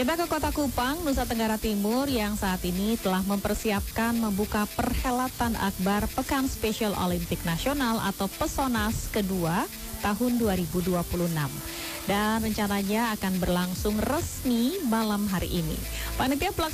Kita ke Kota Kupang, Nusa Tenggara Timur yang saat ini telah mempersiapkan membuka perhelatan akbar Pekan Spesial Olimpik Nasional atau PESONAS kedua tahun 2026. Dan rencananya akan berlangsung resmi malam hari ini. Panitia